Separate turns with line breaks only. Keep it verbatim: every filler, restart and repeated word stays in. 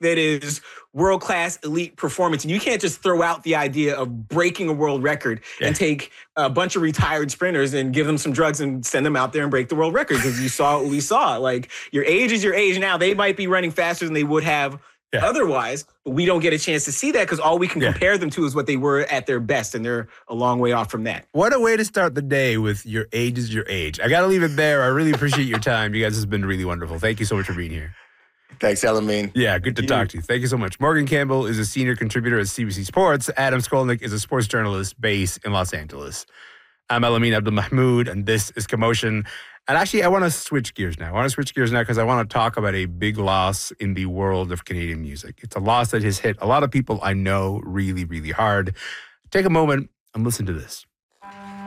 that is world-class elite performance. And you can't just throw out the idea of breaking a world record yeah. and take a bunch of retired sprinters and give them some drugs and send them out there and break the world record, because you saw what we saw. Like, your age is your age now. They might be running faster than they would have yeah. otherwise, but we don't get a chance to see that because all we can yeah. compare them to is what they were at their best, and they're a long way off from that.
What a way to start the day with your age is your age. I got to leave it there. I really appreciate your time. You guys, this has been really wonderful. Thank you so much for being here.
Thanks, Elamine.
Yeah, good to you. talk to you. Thank you so much. Morgan Campbell is a senior contributor at C B C Sports. Adam Skolnick is a sports journalist based in Los Angeles. I'm Elamine Abdelmahmoud, and this is Commotion. And actually, I want to switch gears now. I want to switch gears now because I want to talk about a big loss in the world of Canadian music. It's a loss that has hit a lot of people I know really, really hard. Take a moment and listen to this.